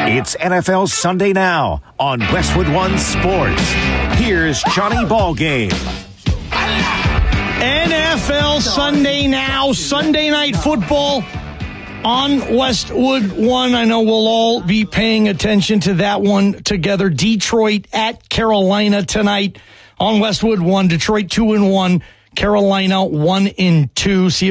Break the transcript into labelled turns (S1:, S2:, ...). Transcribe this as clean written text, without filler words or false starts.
S1: It's NFL Sunday Now on Westwood One Sports. Here's Johnny Ballgame.
S2: NFL Sunday Now, Sunday Night Football on Westwood One. I know we'll all be paying attention to that one together. Detroit at Carolina tonight on Westwood One. Detroit 2-1, Carolina 1-2. See